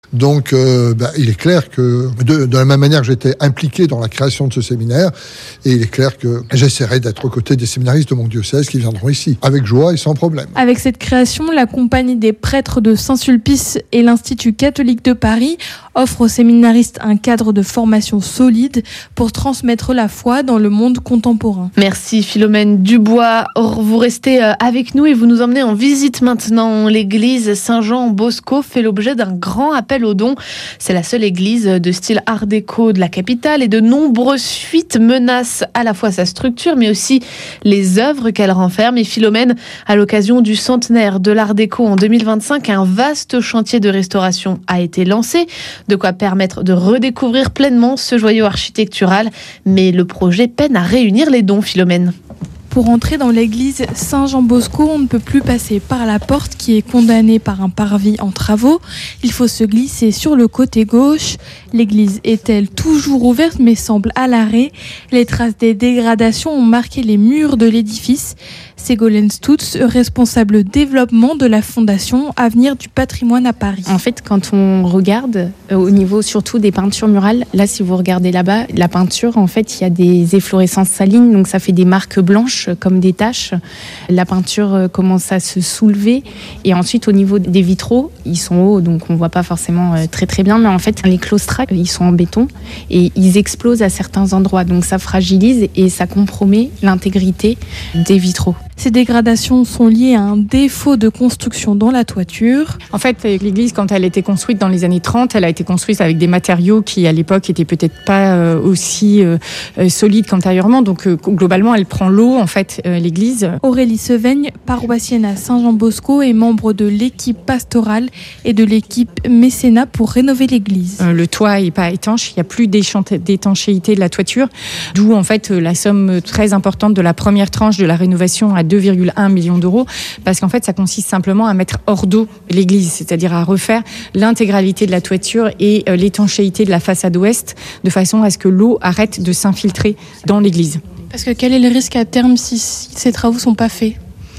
Donc, il est clair que, de la même manière que j'étais impliqué dans la création de ce séminaire, et il est clair que j'essaierai d'être aux côtés des séminaristes de mon diocèse qui viendront ici, avec joie et sans problème. Avec cette création, la Compagnie des prêtres de Saint-Sulpice et l'Institut catholique de Paris offrent aux séminaristes un cadre de formation solide pour transmettre la foi dans le monde contemporain. Merci Philomène Dubois. Vous restez avec nous et vous nous emmenez en visite maintenant. L'église Saint-Jean-Bosco fait l'objet d'un grand appel aux dons. C'est la seule église de style art déco de la capitale et de nombreuses fuites menacent à la fois sa structure mais aussi les œuvres qu'elle renferme. Et Philomène, à l'occasion du centenaire de l'art déco en 2025, un vaste chantier de restauration a été lancé. De quoi permettre de redécouvrir pleinement ce joyau architectural. Mais le projet peine à réunir les dons, Philomène. Pour entrer dans l'église Saint-Jean-Bosco, on ne peut plus passer par la porte qui est condamnée par un parvis en travaux. Il faut se glisser sur le côté gauche. L'église est-elle toujours ouverte mais semble à l'arrêt. Les traces des dégradations ont marqué les murs de l'édifice. Ségolène Stutz, responsable développement de la Fondation Avenir du Patrimoine à Paris. En fait, quand on regarde au niveau surtout des peintures murales, là si vous regardez là-bas, la peinture, en fait, il y a des efflorescences salines, donc ça fait des marques blanches comme des taches. La peinture commence à se soulever et ensuite au niveau des vitraux, ils sont hauts, donc on voit pas forcément très très bien, mais en fait les claustrats, ils sont en béton et ils explosent à certains endroits, donc ça fragilise et ça compromet l'intégrité des vitraux. Ces dégradations sont liées à un défaut de construction dans la toiture. En fait, l'église, quand elle a été construite dans les années 30, elle a été construite avec des matériaux qui, à l'époque, étaient peut-être pas aussi solides qu'antérieurement. Donc, globalement, elle prend l'eau, en fait, l'église. Aurélie Seveigne, paroissienne à Saint-Jean-Bosco, est membre de l'équipe pastorale et de l'équipe mécénat pour rénover l'église. Le toit n'est pas étanche, il n'y a plus d'étanchéité de la toiture, d'où, en fait, la somme très importante de la première tranche de la rénovation à 2,1 millions d'euros, parce qu'en fait, ça consiste simplement à mettre hors d'eau l'église, c'est-à-dire à refaire l'intégralité de la toiture et l'étanchéité de la façade ouest, de façon à ce que l'eau arrête de s'infiltrer dans l'église. Parce que quel est le risque à terme si ces travaux ne sont pas faits ?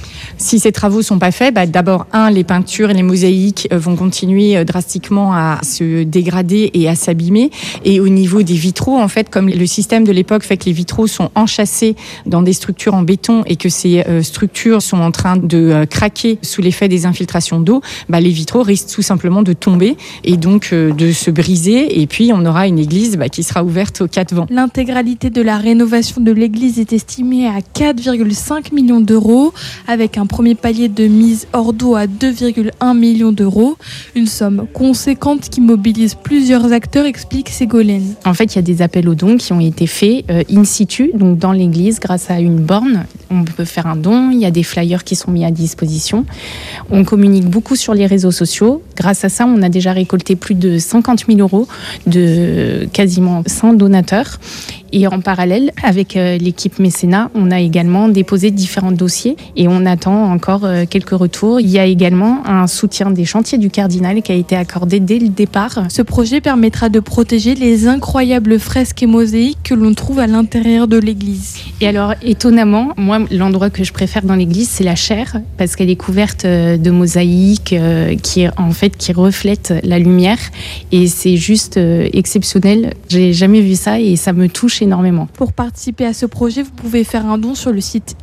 Si ces travaux ne sont pas faits, d'abord, les peintures et les mosaïques vont continuer drastiquement à se dégrader et à s'abîmer. Et au niveau des vitraux, en fait, comme le système de l'époque fait que les vitraux sont enchâssés dans des structures en béton et que ces structures sont en train de craquer sous l'effet des infiltrations d'eau, les vitraux risquent tout simplement de tomber et donc de se briser. Et puis, on aura une église qui sera ouverte aux quatre vents. L'intégralité de la rénovation de l'église est estimée à 4,5 millions d'euros, avec un premier palier de mise hors d'eau à 2,1 millions d'euros. Une somme conséquente qui mobilise plusieurs acteurs, explique Ségolène. En fait, il y a des appels aux dons qui ont été faits in situ, donc dans l'église, grâce à une borne. On peut faire un don, il y a des flyers qui sont mis à disposition. On communique beaucoup sur les réseaux sociaux. Grâce à ça, on a déjà récolté plus de 50 000 euros de quasiment 100 donateurs. Et en parallèle, avec l'équipe mécénat, on a également déposé différents dossiers et on attend encore quelques retours. Il y a également un soutien des chantiers du Cardinal qui a été accordé dès le départ. Ce projet permettra de protéger les incroyables fresques et mosaïques que l'on trouve à l'intérieur de l'église. Et alors, étonnamment, moi, l'endroit que je préfère dans l'église, c'est la chaire, parce qu'elle est couverte de mosaïques qui reflètent la lumière. Et c'est juste exceptionnel. J'ai jamais vu ça et ça me touche énormément. Pour participer à ce projet, vous pouvez faire un don sur le site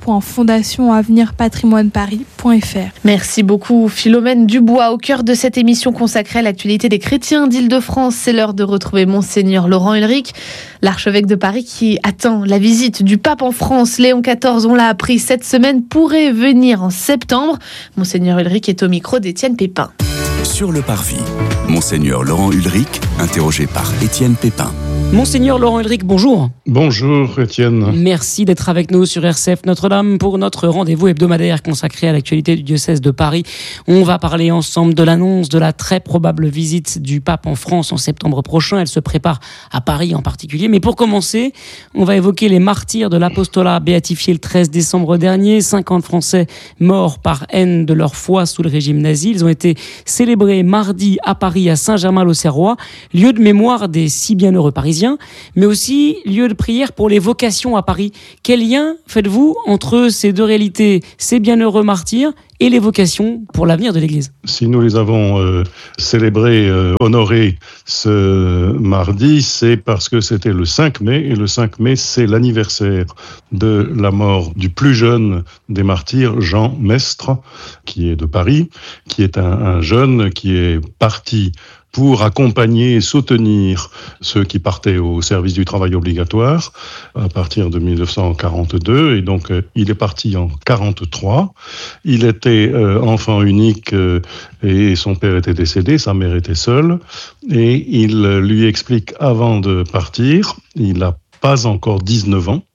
aider.fondationavenirpatrimoineparis.fr. Merci beaucoup Philomène Dubois. Au cœur de cette émission consacrée à l'actualité des chrétiens d'Île-de-France, c'est l'heure de retrouver Monseigneur Laurent Ulrich, l'archevêque de Paris qui attend la visite du pape en France. Léon XIV, on l'a appris cette semaine, pourrait venir en septembre. Monseigneur Ulrich est au micro d'Étienne Pépin. Sur le parvis, Monseigneur Laurent Ulrich, interrogé par Étienne Pépin. Monseigneur Laurent Ulrich, bonjour. Bonjour Étienne. Merci d'être avec nous sur RCF Notre-Dame pour notre rendez-vous hebdomadaire consacré à l'actualité du diocèse de Paris. On va parler ensemble de l'annonce de la très probable visite du pape en France en septembre prochain. Elle se prépare à Paris en particulier. Mais pour commencer, on va évoquer les martyrs de l'apostolat béatifiés le 13 décembre dernier. 50 Français morts par haine de leur foi sous le régime nazi. Ils ont été célébrés mardi à Paris, à Saint-Germain-l'Auxerrois, lieu de mémoire des si bienheureux Parisiens, mais aussi lieu de prière pour les vocations à Paris. Quel lien faites-vous entre ces deux réalités, ces bienheureux martyrs et les vocations pour l'avenir de l'Église. Si nous les avons célébrés, honorés ce mardi, c'est parce que c'était le 5 mai, et le 5 mai, c'est l'anniversaire de la mort du plus jeune des martyrs, Jean Mestre, qui est de Paris, qui est un jeune qui est parti pour accompagner et soutenir ceux qui partaient au service du travail obligatoire à partir de 1942. Et donc, il est parti en 1943. Il était enfant unique et son père était décédé, sa mère était seule. Et il lui explique avant de partir, il n'a pas encore 19 ans,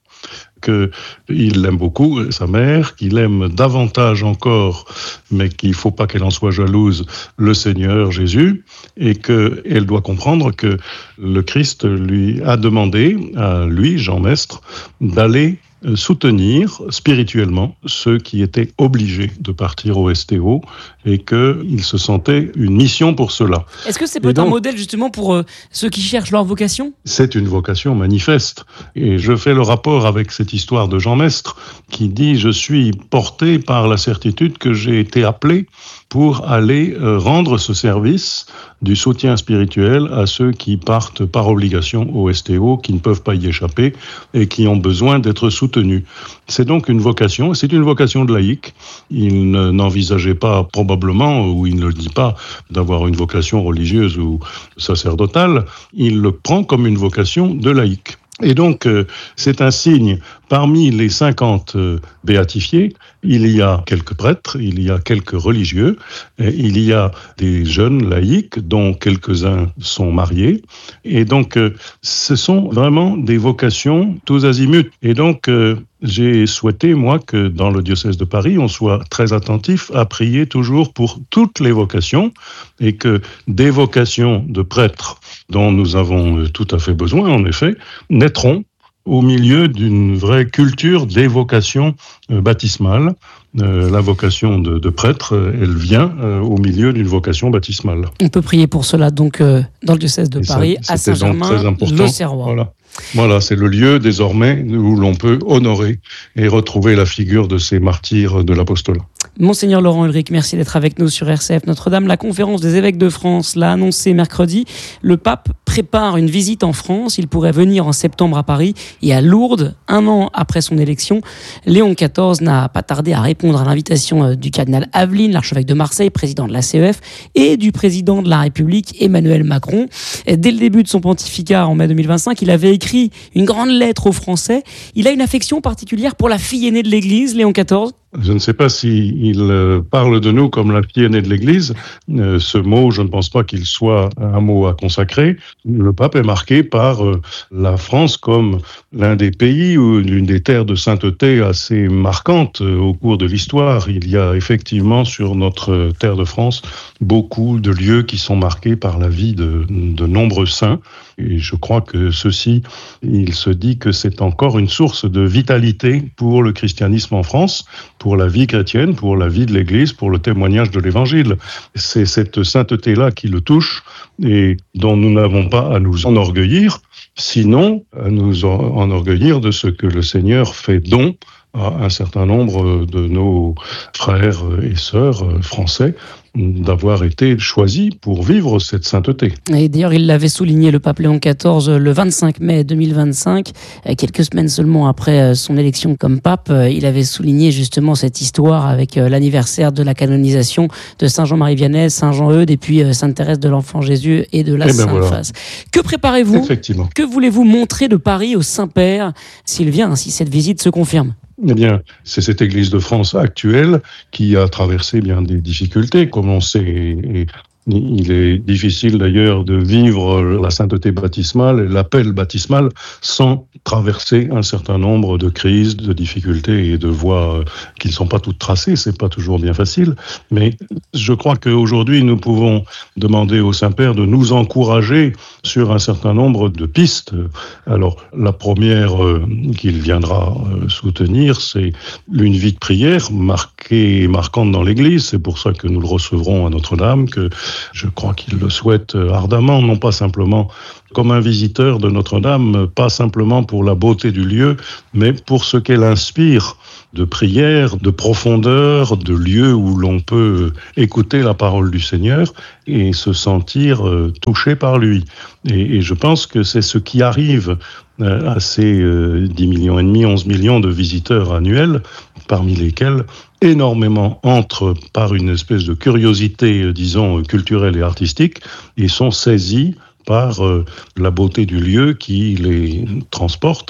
qu'il l'aime beaucoup, sa mère, qu'il aime davantage encore, mais qu'il ne faut pas qu'elle en soit jalouse, le Seigneur Jésus, et qu'elle doit comprendre que le Christ lui a demandé, à lui, Jean Mestre, d'aller soutenir spirituellement ceux qui étaient obligés de partir au STO et qu'il se sentait une mission pour cela. Est-ce que c'est peut-être un modèle justement pour ceux qui cherchent leur vocation ? C'est une vocation manifeste. Et je fais le rapport avec cette histoire de Jean Mestre qui dit « Je suis porté par la certitude que j'ai été appelé pour aller rendre ce service du soutien spirituel à ceux qui partent par obligation au STO, qui ne peuvent pas y échapper et qui ont besoin d'être soutenus. » C'est donc une vocation, c'est une vocation de laïc. Il n'envisageait pas probablement, ou il ne le dit pas, d'avoir une vocation religieuse ou sacerdotale. Il le prend comme une vocation de laïc. Et donc, c'est un signe. Parmi les 50 béatifiés, il y a quelques prêtres, il y a quelques religieux, il y a des jeunes laïcs, dont quelques-uns sont mariés. Et donc, ce sont vraiment des vocations tous azimuts. Et donc, j'ai souhaité, moi, que dans le diocèse de Paris, on soit très attentif à prier toujours pour toutes les vocations et que des vocations de prêtres dont nous avons tout à fait besoin, en effet, naîtront au milieu d'une vraie culture des vocations baptismales. La vocation de prêtre, elle vient au milieu d'une vocation baptismale. On peut prier pour cela donc dans le diocèse de Paris, à Saint-Germain-l'Auxerrois. Voilà, c'est le lieu désormais où l'on peut honorer et retrouver la figure de ces martyrs de l'apostolat. Monseigneur Laurent Ulrich, merci d'être avec nous sur RCF Notre-Dame. La conférence des évêques de France l'a annoncé mercredi. Le pape prépare une visite en France. Il pourrait venir en septembre à Paris et à Lourdes, 1 an après son élection. Léon XIV n'a pas tardé à répondre à l'invitation du cardinal Aveline, l'archevêque de Marseille, président de la CEF, et du président de la République, Emmanuel Macron. Dès le début de son pontificat en mai 2025, il avait écrit une grande lettre aux Français. Il a une affection particulière pour la fille aînée de l'Église, Léon XIV. Je ne sais pas s'il parle de nous comme la fille aînée de l'Église. Ce mot, je ne pense pas qu'il soit un mot à consacrer. Le pape est marqué par la France comme l'un des pays ou l'une des terres de sainteté assez marquantes au cours de l'histoire. Il y a effectivement sur notre terre de France beaucoup de lieux qui sont marqués par la vie de nombreux saints. Et je crois que ceci, il se dit que c'est encore une source de vitalité pour le christianisme en France, pour la vie chrétienne, pour la vie de l'Église, pour le témoignage de l'Évangile. C'est cette sainteté-là qui le touche et dont nous n'avons pas à nous enorgueillir, sinon à nous enorgueillir de ce que le Seigneur fait don à un certain nombre de nos frères et sœurs français d'avoir été choisis pour vivre cette sainteté. Et d'ailleurs, il l'avait souligné, le pape Léon XIV, le 25 mai 2025, quelques semaines seulement après son élection comme pape. Il avait souligné justement cette histoire avec l'anniversaire de la canonisation de Saint Jean-Marie Vianney, Saint Jean-Eudes et puis Sainte Thérèse de l'Enfant Jésus et de la Sainte Face. Que préparez-vous ? Effectivement. Que voulez-vous montrer de Paris au Saint-Père s'il vient, si cette visite se confirme ? Eh bien, c'est cette Église de France actuelle qui a traversé bien des difficultés, comme on sait. Et il est difficile d'ailleurs de vivre la sainteté baptismale et l'appel baptismal sans traverser un certain nombre de crises, de difficultés et de voies qui ne sont pas toutes tracées. C'est pas toujours bien facile. Mais je crois qu'aujourd'hui, nous pouvons demander au Saint-Père de nous encourager sur un certain nombre de pistes. Alors, la première qu'il viendra soutenir, c'est une vie de prière marquée et marquante dans l'Église. C'est pour ça que nous le recevrons à Notre-Dame, que Je crois qu'il le souhaite ardemment, non pas simplement comme un visiteur de Notre-Dame, pas simplement pour la beauté du lieu, mais pour ce qu'elle inspire de prière, de profondeur, de lieu où l'on peut écouter la parole du Seigneur et se sentir touché par lui. Et je pense que c'est ce qui arrive à ces 10 millions et demi, 11 millions de visiteurs annuels, parmi lesquels énormément entrent par une espèce de curiosité, disons, culturelle et artistique, et sont saisis par la beauté du lieu qui les transporte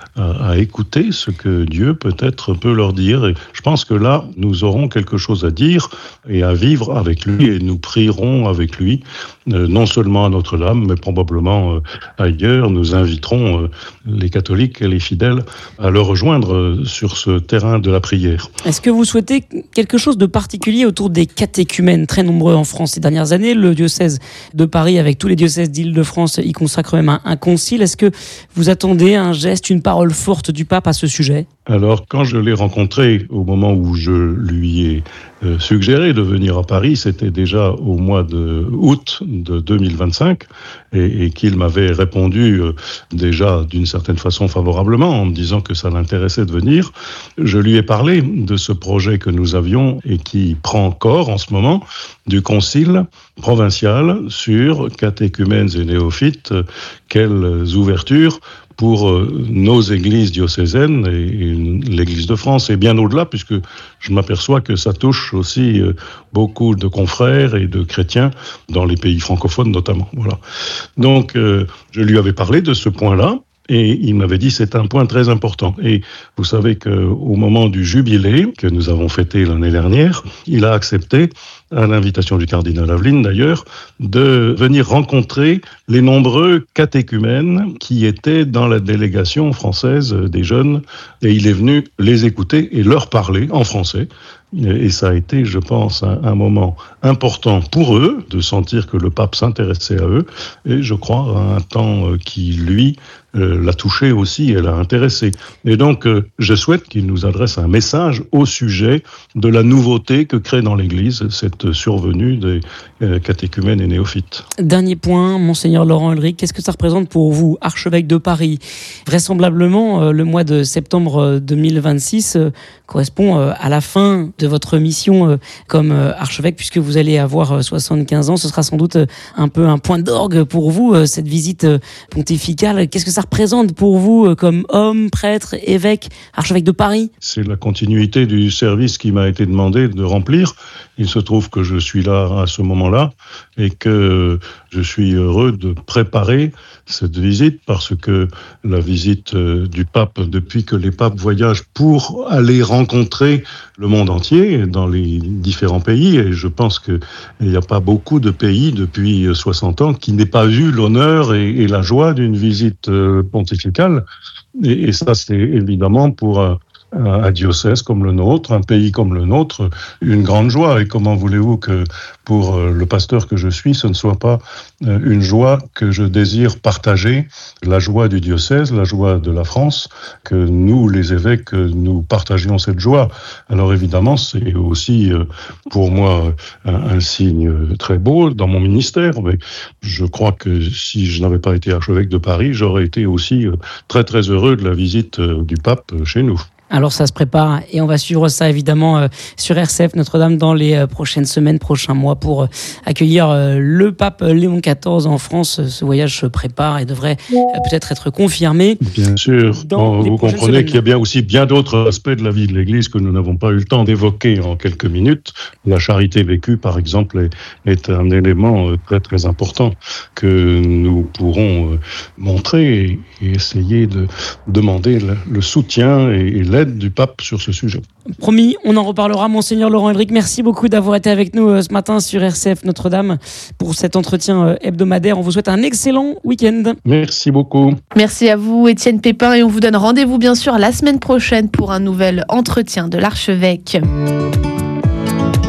à écouter ce que Dieu peut-être peut leur dire. Et je pense que là, nous aurons quelque chose à dire et à vivre avec lui, et nous prierons avec lui, non seulement à Notre-Dame, mais probablement ailleurs. Nous inviterons les catholiques et les fidèles à le rejoindre sur ce terrain de la prière. Est-ce que vous souhaitez quelque chose de particulier autour des catéchumènes, très nombreux en France ces dernières années? Le diocèse de Paris, avec tous les diocèses d'Île-de-France, y consacre même un concile. Est-ce que vous attendez un geste, une parole forte du pape à ce sujet? Alors, quand je l'ai rencontré au moment où je lui ai suggéré de venir à Paris, c'était déjà au mois d'août de 2025, et qu'il m'avait répondu déjà d'une certaine façon favorablement en me disant que ça l'intéressait de venir. Je lui ai parlé de ce projet que nous avions et qui prend corps en ce moment, du concile provincial sur catéchumènes et néophytes. Quelles ouvertures pour nos églises diocésaines et l'Église de France, et bien au-delà, puisque je m'aperçois que ça touche aussi beaucoup de confrères et de chrétiens dans les pays francophones notamment. Voilà. Donc, je lui avais parlé de ce point-là, et il m'avait dit c'est un point très important. Et vous savez qu'au moment du jubilé que nous avons fêté l'année dernière, il a accepté, à l'invitation du cardinal Aveline d'ailleurs, de venir rencontrer les nombreux catéchumènes qui étaient dans la délégation française des jeunes, et il est venu les écouter et leur parler en français. Et ça a été, je pense, un moment important pour eux, de sentir que le pape s'intéressait à eux, et je crois un temps qui, lui, l'a touché aussi et l'a intéressé. Et donc, je souhaite qu'il nous adresse un message au sujet de la nouveauté que crée dans l'Église cette survenue des catéchumènes et néophytes. Dernier point, Monseigneur Laurent Ulrich, qu'est-ce que ça représente pour vous, archevêque de Paris? Vraisemblablement, le mois de septembre 2026 correspond à la fin de votre mission comme archevêque, puisque vous allez avoir 75 ans. Ce sera sans doute un peu un point d'orgue pour vous, cette visite pontificale. Qu'est-ce que ça représente pour vous comme homme, prêtre, évêque, archevêque de Paris? C'est la continuité du service qui m'a été demandé de remplir. Il se trouve que je suis là à ce moment-là et que je suis heureux de préparer cette visite, parce que la visite du pape, depuis que les papes voyagent pour aller rencontrer le monde entier dans les différents pays, et je pense qu'il n'y a pas beaucoup de pays depuis 60 ans qui n'aient pas eu l'honneur et la joie d'une visite pontificale. Et ça, c'est évidemment pour un diocèse comme le nôtre, un pays comme le nôtre, une grande joie. Et comment voulez-vous que pour le pasteur que je suis, ce ne soit pas une joie que je désire partager, la joie du diocèse, la joie de la France, que nous, les évêques, nous partagions cette joie. Alors évidemment, c'est aussi pour moi un signe très beau dans mon ministère, mais je crois que si je n'avais pas été archevêque de Paris, j'aurais été aussi très très heureux de la visite du pape chez nous. Alors ça se prépare et on va suivre ça évidemment sur RCF Notre-Dame dans les prochaines semaines, prochains mois, pour accueillir le pape Léon XIV en France. Ce voyage se prépare et devrait peut-être être confirmé. Bien sûr, vous comprenez qu'il y a bien aussi bien d'autres aspects de la vie de l'Église que nous n'avons pas eu le temps d'évoquer en quelques minutes. La charité vécue, par exemple, est un élément très très important que nous pourrons montrer et essayer de demander le soutien et l'aide du pape sur ce sujet. Promis, on en reparlera. Monseigneur Laurent Ulrich, merci beaucoup d'avoir été avec nous ce matin sur RCF Notre-Dame pour cet entretien hebdomadaire. On vous souhaite un excellent week-end. Merci beaucoup. Merci à vous, Étienne Pépin, et on vous donne rendez-vous bien sûr la semaine prochaine pour un nouvel entretien de l'archevêque.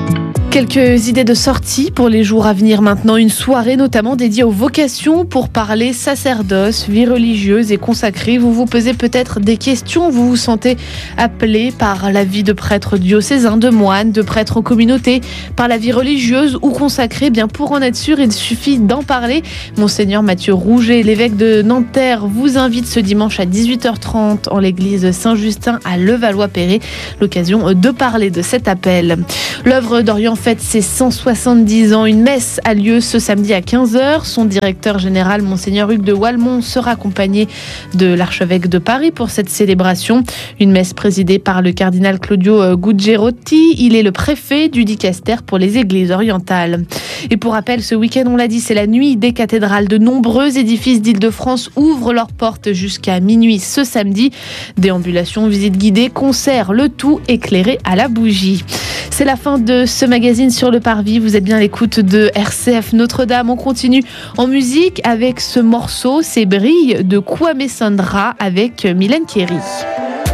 Quelques idées de sortie pour les jours à venir maintenant. Une soirée notamment dédiée aux vocations pour parler sacerdoce, vie religieuse et consacrée. Vous vous posez peut-être des questions. Vous vous sentez appelé par la vie de prêtre diocésain, de moine, de prêtre en communauté, par la vie religieuse ou consacrée. Bien, pour en être sûr, il suffit d'en parler. Monseigneur Mathieu Rouget, l'évêque de Nanterre, vous invite ce dimanche à 18h30 en l'église Saint-Justin à Levallois-Perret. L'occasion de parler de cet appel. L'œuvre d'Orient fête ses 170 ans. Une messe a lieu ce samedi à 15h. Son directeur général, Monseigneur Hugues de Walmont, sera accompagné de l'archevêque de Paris pour cette célébration. Une messe présidée par le cardinal Claudio Gugerotti. Il est le préfet du dicaster pour les églises orientales. Et pour rappel, ce week-end, on l'a dit, c'est la nuit des cathédrales. De nombreux édifices d'Île-de-France ouvrent leurs portes jusqu'à minuit ce samedi. Déambulations, visites guidées, concerts, le tout éclairé à la bougie. C'est la fin de ce magazine sur le Parvis. Vous êtes bien à l'écoute de RCF Notre-Dame. On continue en musique avec ce morceau, c'est Brille de Kwame Sandra avec Mylène Kerry.